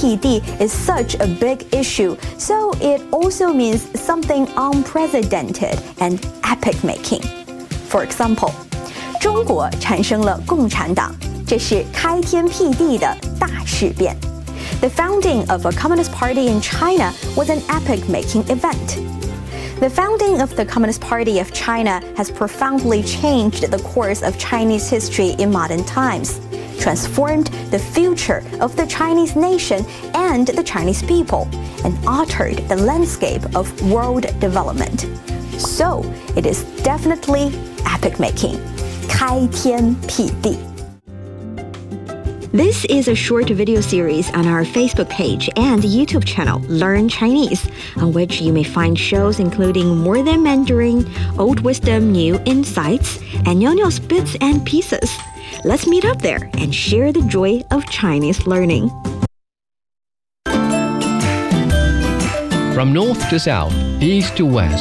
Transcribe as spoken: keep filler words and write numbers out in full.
辟地 is such a big issue, so it also means something unprecedented and epic-making. For example, 中国产生了共产党，这是开天辟地的大事变。The founding of a Communist Party in China was an epic-making event. The founding of the Communist Party of China has profoundly changed the course of Chinese history in modern times, transformed the future of the Chinese nation and the Chinese people, and altered the landscape of world development. So, it is definitely epic-making. 开天辟地. This is a short video series on our Facebook page and YouTube channel, Learn Chinese, on which you may find shows including More Than Mandarin, Old Wisdom, New Insights, and Niao Bits and Pieces. Let's meet up there and share the joy of Chinese learning. From north to south, east to west,